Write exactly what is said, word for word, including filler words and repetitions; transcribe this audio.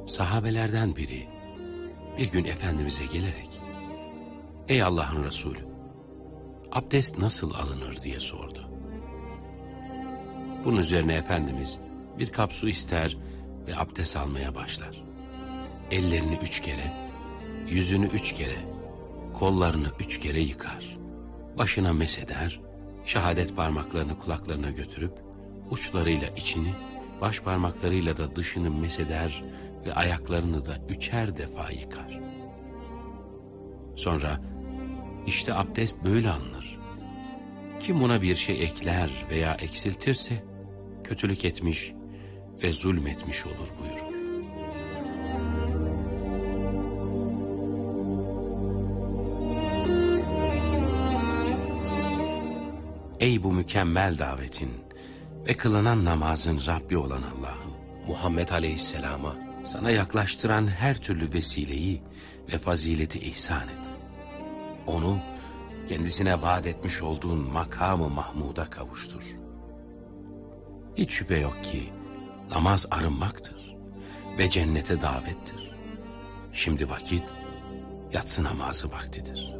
Sahabelerden biri bir gün Efendimiz'e gelerek, "Ey Allah'ın Resulü, abdest nasıl alınır?" diye sordu. Bunun üzerine Efendimiz bir kap su ister ve abdest almaya başlar. Ellerini üç kere, yüzünü üç kere, kollarını üç kere yıkar. Başına meseder, şehadet parmaklarını kulaklarına götürüp uçlarıyla içini, baş parmaklarıyla da dışını meseder ve ayaklarını da üçer defa yıkar. Sonra işte abdest böyle alınır. Kim buna bir şey ekler veya eksiltirse kötülük etmiş ve zulmetmiş olur buyurur. Ey bu mükemmel davetin ve kılınan namazın Rabbi olan Allah'ım, Muhammed Aleyhisselam'a sana yaklaştıran her türlü vesileyi ve fazileti ihsan et. Onu kendisine vaat etmiş olduğun makamı Mahmud'a kavuştur. Hiç şüphe yok ki namaz arınmaktır ve cennete davettir. Şimdi vakit yatsı namazı vaktidir.